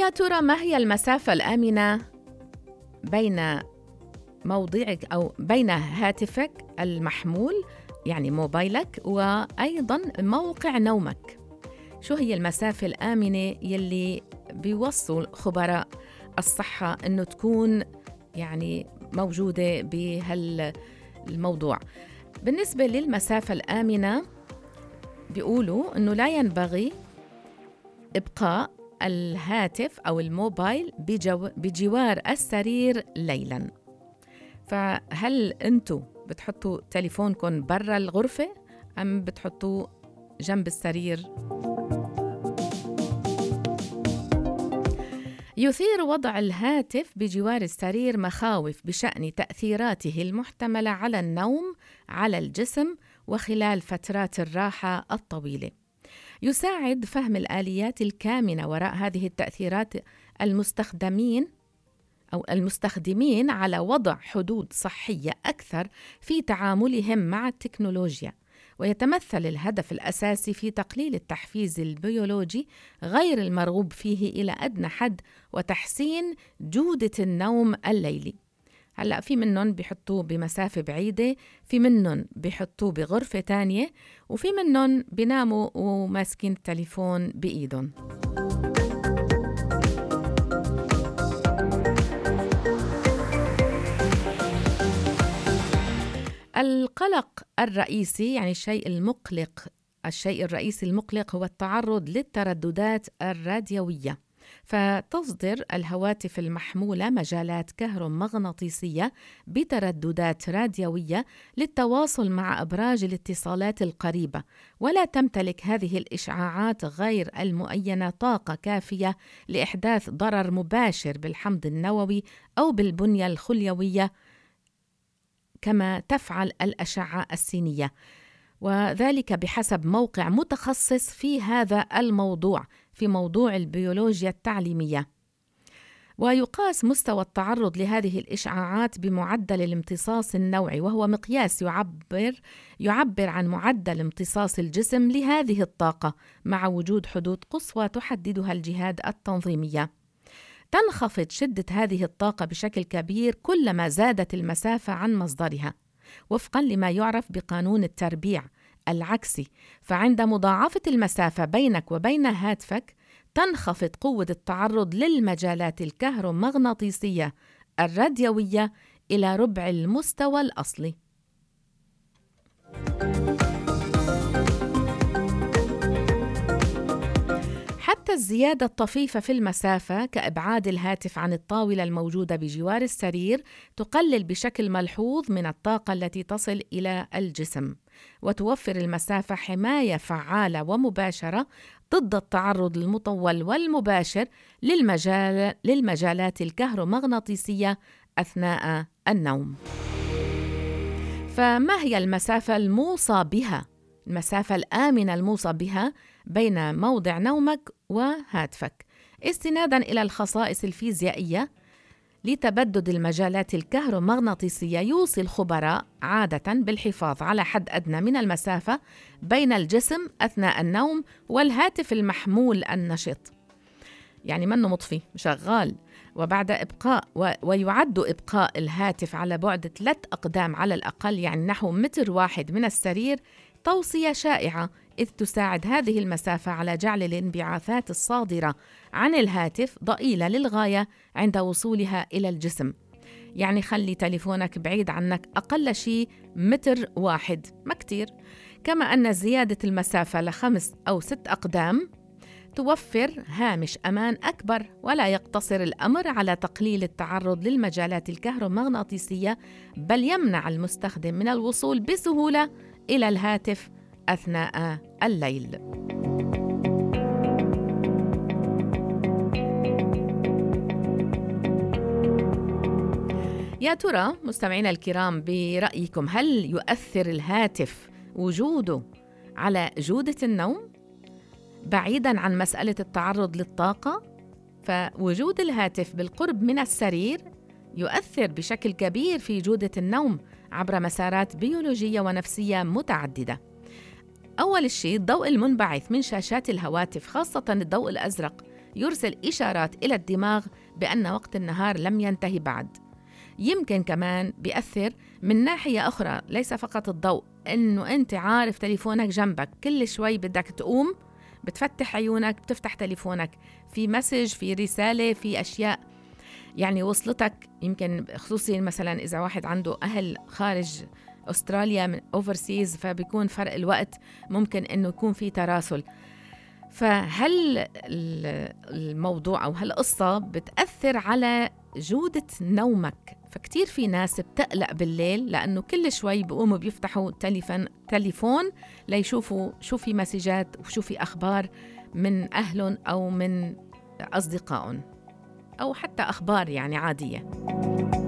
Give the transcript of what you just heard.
يا ترى ما هي المسافة الآمنة بين موضعك أو بين هاتفك المحمول يعني موبايلك وأيضاً موقع نومك؟ شو هي المسافة الآمنة يلي بيوصوا خبراء الصحة إنه تكون يعني موجودة بهالموضوع؟ بالنسبة للمسافة الآمنة بيقولوا إنه لا ينبغي إبقاء الهاتف أو الموبايل بجوار السرير ليلاً. فهل أنتوا بتحطوا تليفونكم برا الغرفة أم بتحطوه جنب السرير؟ يثير وضع الهاتف بجوار السرير مخاوف بشأن تأثيراته المحتملة على النوم على الجسم وخلال فترات الراحة الطويلة. يساعد فهم الآليات الكامنة وراء هذه التأثيرات المستخدمين على وضع حدود صحية أكثر في تعاملهم مع التكنولوجيا، ويتمثل الهدف الأساسي في تقليل التحفيز البيولوجي غير المرغوب فيه إلى أدنى حد وتحسين جودة النوم الليلي. هلأ في منهم بيحطوه بمسافة بعيدة، في منهم بيحطوه بغرفة تانية، وفي منهم بيناموا وماسكين التليفون بإيدهم. القلق الرئيسي يعني الشيء الرئيسي المقلق هو التعرض للترددات الراديوية. فتصدر الهواتف المحمولة مجالات كهرومغناطيسية بترددات راديوية للتواصل مع أبراج الاتصالات القريبة، ولا تمتلك هذه الإشعاعات غير المؤينة طاقة كافية لإحداث ضرر مباشر بالحمض النووي أو بالبنية الخليوية كما تفعل الأشعة السينية، وذلك بحسب موقع متخصص في هذا الموضوع في موضوع البيولوجيا التعليمية. ويقاس مستوى التعرض لهذه الإشعاعات بمعدل الامتصاص النوعي، وهو مقياس يعبر عن معدل امتصاص الجسم لهذه الطاقة مع وجود حدود قصوى تحددها الجهات التنظيمية. تنخفض شدة هذه الطاقة بشكل كبير كلما زادت المسافة عن مصدرها، وفقاً لما يعرف بقانون التربيع العكسي. فعند مضاعفة المسافة بينك وبين هاتفك تنخفض قوة التعرض للمجالات الكهرومغناطيسية الراديوية إلى ربع المستوى الأصلي. حتى الزيادة الطفيفة في المسافة كإبعاد الهاتف عن الطاولة الموجودة بجوار السرير تقلل بشكل ملحوظ من الطاقة التي تصل إلى الجسم، وتوفر المسافة حماية فعالة ومباشرة ضد التعرض المطول والمباشر للمجالات الكهرومغناطيسية أثناء النوم. فما هي المسافة الآمنة الموصى بها بين موضع نومك وهاتفك؟ استناداً إلى الخصائص الفيزيائية لتبدد المجالات الكهرومغناطيسية، يوصي الخبراء عادة بالحفاظ على حد أدنى من المسافة بين الجسم أثناء النوم والهاتف المحمول النشط، يعني منه مطفي شغال، وبعد ويعد إبقاء الهاتف على بعد 3 أقدام على الأقل، يعني نحو 1 متر من السرير، توصية شائعة، إذ تساعد هذه المسافة على جعل الانبعاثات الصادرة عن الهاتف ضئيلة للغاية عند وصولها إلى الجسم. يعني خلي تليفونك بعيد عنك أقل شيء 1 متر، ما كتير. كما أن زيادة المسافة ل5 أو 6 أقدام توفر هامش أمان أكبر، ولا يقتصر الأمر على تقليل التعرض للمجالات الكهرومغناطيسية، بل يمنع المستخدم من الوصول بسهولة إلى الهاتف أثناء الليل. يا ترى مستمعينا الكرام، برأيكم هل يؤثر الهاتف وجوده على جودة النوم؟ بعيداً عن مسألة التعرض للطاقة، فوجود الهاتف بالقرب من السرير يؤثر بشكل كبير في جودة النوم عبر مسارات بيولوجية ونفسية متعددة. أول شيء، الضوء المنبعث من شاشات الهواتف خاصة الضوء الأزرق يرسل إشارات إلى الدماغ بأن وقت النهار لم ينتهي بعد. يمكن كمان بيأثر من ناحية أخرى، ليس فقط الضوء، إنه أنت عارف تليفونك جنبك، كل شوي بدك تقوم بتفتح عيونك بتفتح تليفونك، في مسج، في رسالة، في أشياء يعني وصلتك. يمكن خصوصي مثلا إذا واحد عنده أهل خارج أستراليا من overseas، فبيكون فرق الوقت ممكن إنه يكون في تراسل. فهل الموضوع أو هالقصة بتأثر على جودة نومك؟ فكتير في ناس بتقلق بالليل لأنه كل شوي بيقوموا بيفتحوا تليفون ليشوفوا شو في مسجات وشو في أخبار من أهلهم أو من أصدقائهم، أو حتى أخبار يعني عادية.